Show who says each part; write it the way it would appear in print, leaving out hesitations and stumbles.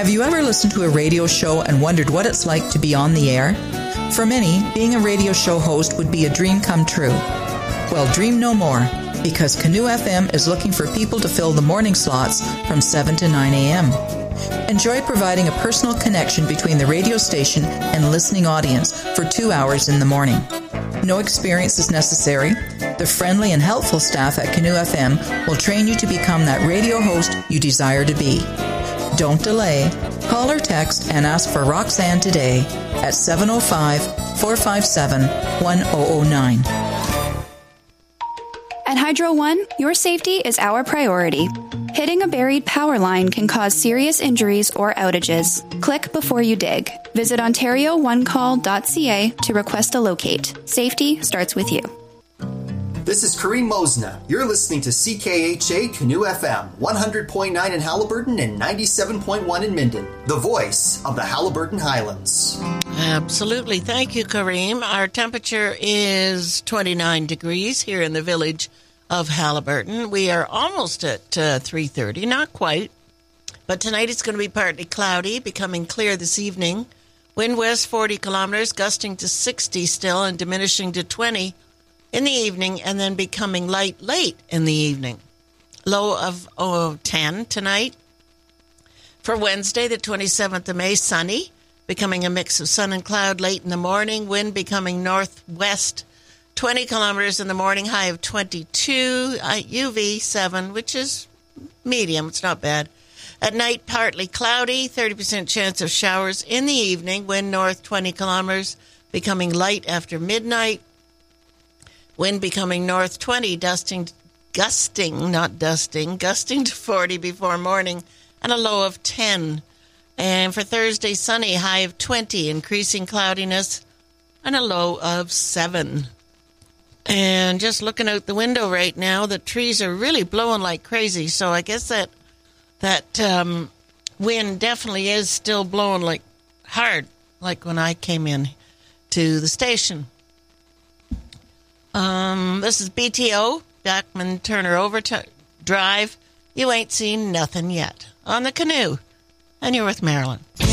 Speaker 1: Have you ever listened to a radio show and wondered what it's like to be on the air? For many, being a radio show host would be a dream come true. Well, dream no more, because Canoe FM is looking for people to fill the morning slots from 7 to 9 a.m. Enjoy providing a personal connection between the radio station and listening audience for 2 hours in the morning. No experience is necessary. The friendly and helpful staff at Canoe FM will train you to become that radio host you desire to be. Don't delay. Call or text and ask for Roxanne today at 705-457-1009.
Speaker 2: At Hydro One, your safety is our priority. Hitting a buried power line can cause serious injuries or outages. Click before you dig. Visit OntarioOneCall.ca to request a locate. Safety starts with you.
Speaker 3: This is Kareem Mosna. You're listening to CKHA Canoe FM, 100.9 in Haliburton and 97.1 in Minden, the voice of the Haliburton Highlands.
Speaker 4: Absolutely. Thank you, Kareem. Our temperature is 29 degrees here in the village of Haliburton. We are almost at 3:30, not quite. But tonight it's going to be partly cloudy, becoming clear this evening. Wind west 40 kilometers, gusting to 60 still and diminishing to 20 in the evening, and then becoming light late in the evening. Low of 10 tonight. For Wednesday, the 27th of May, sunny, becoming a mix of sun and cloud late in the morning. Wind becoming northwest 20 kilometers in the morning, high of 22, UV 7, which is medium. It's not bad. At night, partly cloudy, 30% chance of showers in the evening. Wind north 20 kilometers, becoming light after midnight. Wind becoming north 20, gusting to 40 before morning, and a low of 10. And for Thursday, sunny, high of 20, increasing cloudiness, and a low of 7. And just looking out the window right now, the trees are really blowing like crazy, so I guess that wind definitely is still blowing like hard, like when I came in to the station. This is BTO, Bachman Turner Drive. You ain't seen nothing yet on the Canoe, and you're with Marilyn.